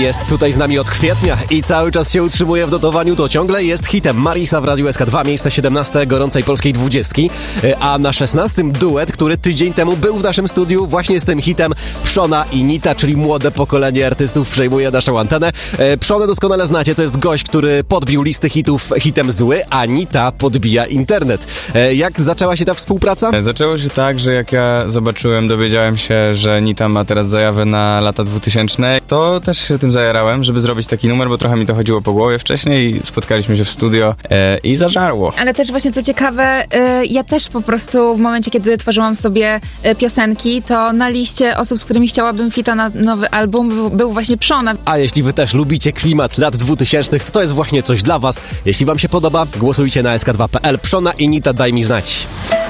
jest tutaj z nami od kwietnia i cały czas się utrzymuje w notowaniu, to ciągle jest hitem. Marisa w Radiu SK2, miejsce 17 gorącej polskiej 20. A na 16 duet, który tydzień temu był w naszym studiu właśnie z tym hitem Przona i Nita, czyli młode pokolenie artystów przejmuje naszą antenę. Przonę doskonale znacie, to jest gość, który podbił listy hitów hitem Zły, a Nita podbija internet. Jak zaczęła się ta współpraca? Zaczęło się tak, że jak ja dowiedziałem się, że Nita ma teraz zajawę na lata 2000, to też się tym zajarałem, żeby zrobić taki numer, bo trochę mi to chodziło po głowie wcześniej. Spotkaliśmy się w studio i zażarło. Ale też właśnie co ciekawe, ja też po prostu w momencie, kiedy tworzyłam sobie piosenki, to na liście osób, z którymi chciałabym fita na nowy album był właśnie Przona. A jeśli wy też lubicie klimat lat 2000, to jest właśnie coś dla was. Jeśli wam się podoba, głosujcie na sk2.pl. Przona i Nita, daj mi znać.